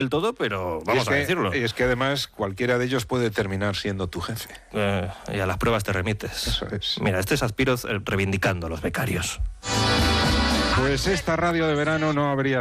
del todo, pero vamos a decirlo. Y es que además cualquiera de ellos puede terminar siendo tu jefe. Y a las pruebas te remites. Eso es. Mira, este es Aspiroz reivindicando a los becarios. Pues esta radio de verano no habría